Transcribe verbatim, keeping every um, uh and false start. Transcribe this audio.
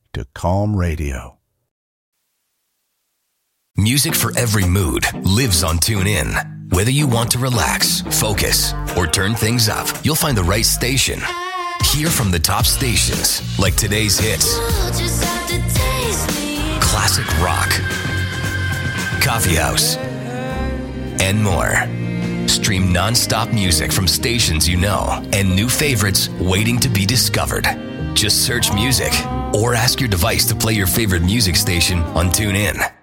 to Calm Radio. Music for every mood lives on TuneIn. Whether you want to relax, focus, or turn things up, you'll find the right station. Hear from the top stations like today's hits, classic rock, coffee house, and more. Stream non-stop music from stations you know and new favorites waiting to be discovered. Just search music or ask your device to play your favorite music station on TuneIn.